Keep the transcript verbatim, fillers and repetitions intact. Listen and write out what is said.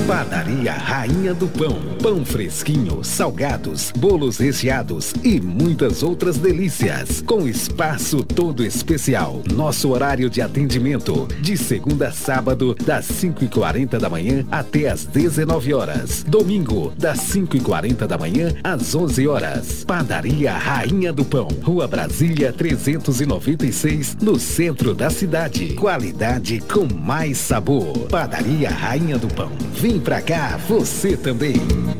Padaria Rainha do Pão. Pão fresquinho, salgados, bolos recheados e muitas outras delícias. Com espaço todo especial. Nosso horário de atendimento, de segunda a sábado, das cinco e quarenta da manhã até as dezenove horas. Domingo, das cinco e quarenta da manhã às onze horas. Padaria Rainha do Pão. Rua Brasília trezentos e noventa e seis, no centro da cidade. Qualidade com mais sabor. Padaria Rainha do Pão. Vem pra cá, você também.